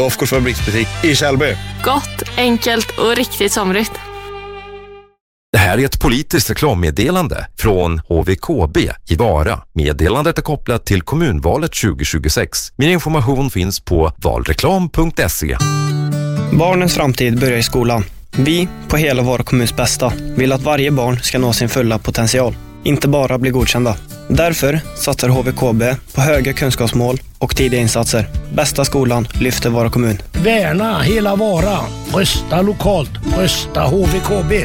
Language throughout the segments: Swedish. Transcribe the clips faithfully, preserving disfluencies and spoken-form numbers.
Dafgårds fabriksbutik i Källby. Gott, enkelt och riktigt somrigt. Det här är ett politiskt reklammeddelande från H V K B i Vara. Meddelandet är kopplat till kommunvalet tjugo tjugosex. Mer information finns på valreklam punkt se. Barnens framtid börjar i skolan. Vi, på hela Vara kommuns bästa, vill att varje barn ska nå sin fulla potential. Inte bara bli godkända. Därför satsar H V K B på höga kunskapsmål och tidiga insatser. Bästa skolan lyfter Vara kommun. Värna hela Vara. Rösta lokalt. Rösta H V K B.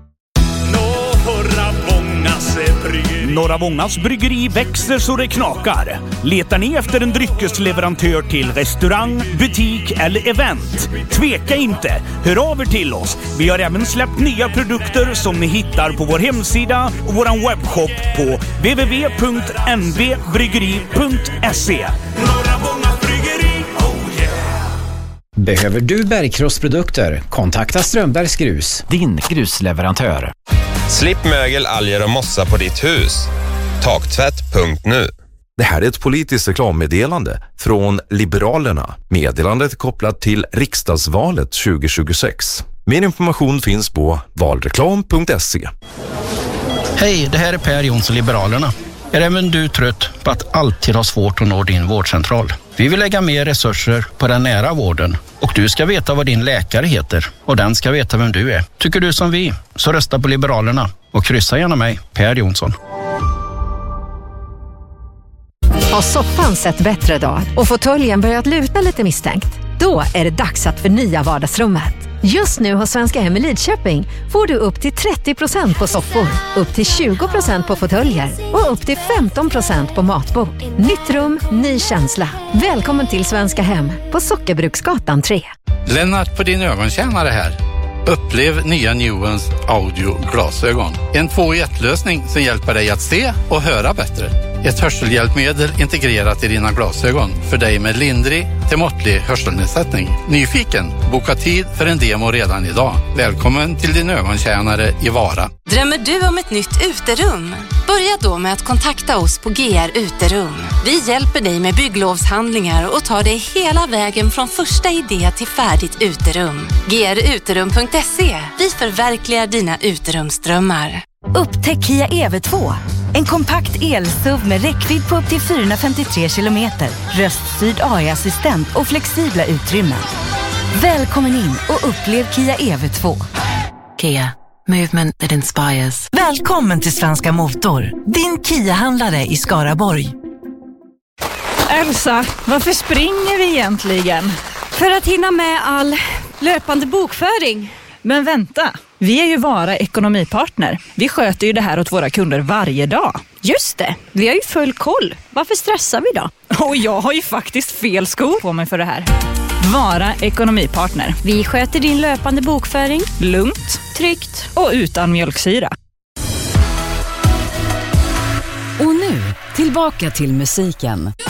Norra Vångas bryggeri växer så det knakar. Letar ni efter en dryckesleverantör till restaurang, butik eller event? Tveka inte, hör av er till oss. Vi har även släppt nya produkter som ni hittar på vår hemsida och vår webbshop på w w w punkt n v bryggeri punkt se. Norra Vångas bryggeri, oh yeah! Behöver du bergkrossprodukter? Kontakta Strömbergs Grus, din grusleverantör. Slipp mögel, alger och mossa på ditt hus. Taktvätt punkt nu. Det här är ett politiskt reklammeddelande från Liberalerna. Meddelandet är kopplat till riksdagsvalet tjugo tjugosex. Mer information finns på valreklam punkt se. Hej, det här är Per Jonsson, Liberalerna. Är även du trött på att alltid ha svårt att nå din vårdcentral? Vi vill lägga mer resurser på den nära vården. Och du ska veta vad din läkare heter. Och den ska veta vem du är. Tycker du som vi, så rösta på Liberalerna. Och kryssa gärna mig, Per Jonsson. Har soffan sett bättre dag och fåtöljen börjat luta lite misstänkt? Då är det dags att förnya vardagsrummet. Just nu hos Svenska Hem i Lidköping får du upp till trettio procent på soffor, upp till tjugo procent på fåtöljer och upp till femton procent på matbord. Nytt rum, ny känsla. Välkommen till Svenska Hem på Sockerbruksgatan tre. Lennart på din ögontjänare här. Upplev nya Nuance Audio-glasögon. En två i ett-lösning som hjälper dig att se och höra bättre. Ett hörselhjälpmedel integrerat i dina glasögon för dig med lindrig till måttlig hörselnedsättning. Nyfiken? Boka tid för en demo redan idag. Välkommen till din ögontjänare i Vara. Drömmer du om ett nytt uterum? Börja då med att kontakta oss på G R Uterum. Vi hjälper dig med bygglovshandlingar och tar dig hela vägen från första idé till färdigt uterum. G R uterum punkt se. Vi förverkligar dina uterumsdrömmar. Upptäck Kia E V två. En kompakt el-S U V med räckvidd på upp till fyrahundrafemtiotre kilometer, röststyrd A I-assistent och flexibla utrymmen. Välkommen in och upplev Kia E V två. Kia. Movement that inspires. Välkommen till Svenska Motor, din Kia-handlare i Skaraborg. Elsa, varför springer vi egentligen? För att hinna med all löpande bokföring. Men vänta, vi är ju Vara ekonomipartner. Vi sköter ju det här åt våra kunder varje dag. Just det, vi har ju full koll. Varför stressar vi då? Och jag har ju faktiskt fel skor på mig för det här. Vara ekonomipartner. Vi sköter din löpande bokföring. Lugnt, tryggt och utan mjölksyra. Och nu, tillbaka till musiken.